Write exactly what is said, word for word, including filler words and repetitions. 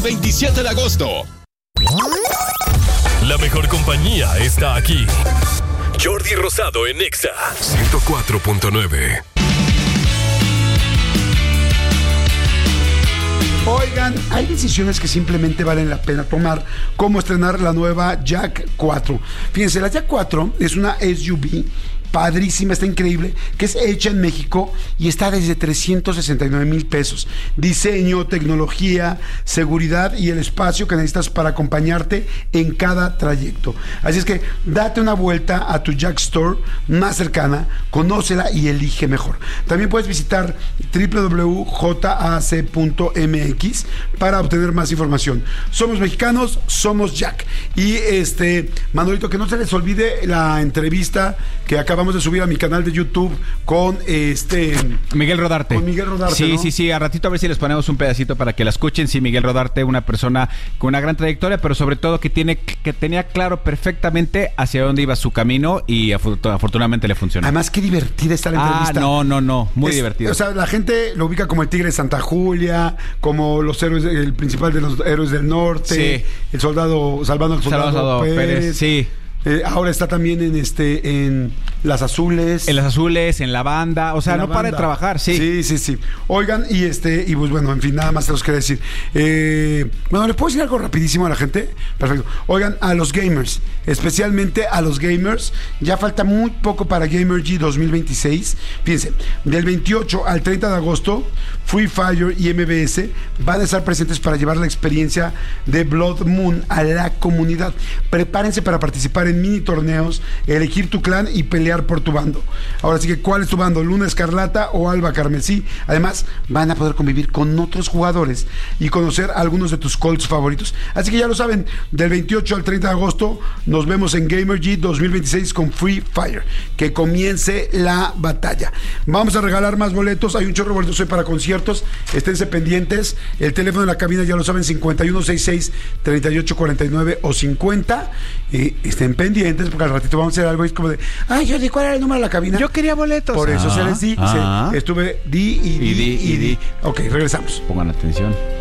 veintisiete de agosto. La mejor compañía está aquí. Jordi Rosado en Exa ciento cuatro punto nueve. Oigan, hay decisiones que simplemente valen la pena tomar, como estrenar la nueva Jack cuatro. Fíjense, la Jack cuatro es una S U V padrísima, está increíble, que es hecha en México y está desde trescientos sesenta y nueve mil pesos. Diseño, tecnología, seguridad y el espacio que necesitas para acompañarte en cada trayecto. Así es que date una vuelta a tu Jack Store más cercana, conócela y elige mejor. También puedes visitar doble u doble u doble u punto j a c punto m x para obtener más información. Somos mexicanos, somos Jack. Y este, Manolito, que no se les olvide la entrevista que acabamos de subir a mi canal de YouTube con este Miguel Rodarte. Con Miguel Rodarte, Sí, ¿no? sí, sí. A ratito a ver si les ponemos un pedacito para que la escuchen. Sí, Miguel Rodarte, una persona con una gran trayectoria, pero sobre todo que tiene que tenía claro perfectamente hacia dónde iba su camino y afortunadamente le funcionó. Además, qué divertida está la entrevista. Ah, no, no, no. Muy es, divertido. O sea, la gente lo ubica como el Tigre de Santa Julia, como los héroes, el principal de los héroes del norte, Sí. el soldado, salvando al soldado, Salvador Pérez. Pérez. Sí. Eh, ahora está también en este en Las Azules. En Las Azules, en la banda. O sea, no para de trabajar, sí. Sí, sí, sí. Oigan, y este, y pues bueno, en fin, nada más te los quería decir. Eh, bueno, ¿les puedo decir algo rapidísimo a la gente? Perfecto. Oigan, a los gamers, especialmente a los gamers, ya falta muy poco para Gamergy dos mil veintiséis. Fíjense, del veintiocho al treinta de agosto, Free Fire y M B S van a estar presentes para llevar la experiencia de Blood Moon a la comunidad. Prepárense para participar en mini torneos, elegir tu clan y pelear por tu bando. Ahora sí que, ¿cuál es tu bando? ¿Luna Escarlata o Alba Carmesí? Además, van a poder convivir con otros jugadores y conocer a algunos de tus Colts favoritos. Así que ya lo saben, del veintiocho al treinta de agosto nos vemos en Gamergy dos mil veintiséis con Free Fire. Que comience la batalla. Vamos a regalar más boletos. Hay un chorro de boletos hoy para conciertos. Esténse pendientes. El teléfono de la cabina ya lo saben, cincuenta y uno sesenta y seis, treinta y ocho cuarenta y nueve o cincuenta. Eh, estén pendientes porque al ratito vamos a hacer algo y es como de, ay, Jordi, ¿cuál era el número de la cabina? Yo quería boletos. Por eso ah, se les di. ah, se, estuve di y di y di. Ok, regresamos. Pongan atención.